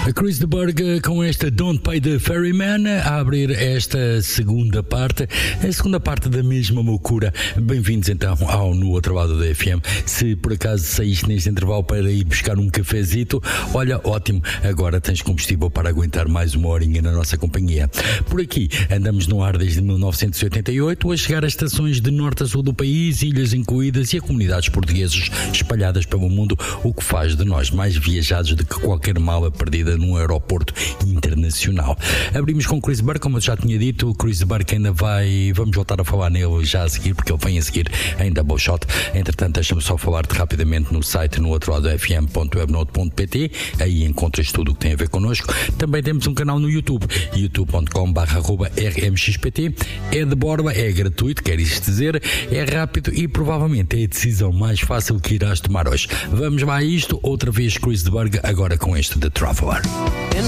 A Chris de Burgh com esta Don't Pay the Ferryman a abrir esta segunda parte, a segunda parte da mesma loucura. Bem-vindos então ao No Outro Lado da FM. Se por acaso saíste neste intervalo para ir buscar um cafezito, olha, ótimo, agora tens combustível para aguentar mais uma horinha na nossa companhia. Por aqui andamos no ar desde 1988, a chegar a estações de norte a sul do país, ilhas incluídas e a comunidades portuguesas espalhadas pelo mundo, o que faz de nós mais viajados do que qualquer mala perdida num aeroporto internacional. Abrimos com Chris de Burgh, como eu já tinha dito, o Chris de Burgh ainda vamos voltar a falar nele já a seguir, porque ele vem a seguir em double shot. Entretanto, deixa-me só falar-te rapidamente no site no outro lado fm.webnode.pt, aí encontras tudo o que tem a ver connosco. Também temos um canal no YouTube, youtube.com/rmxpt. É de borla, é gratuito, quer isto dizer, é rápido e provavelmente é a decisão mais fácil que irás tomar hoje. Vamos lá a isto, outra vez Chris de Burgh, agora com este The Traveler.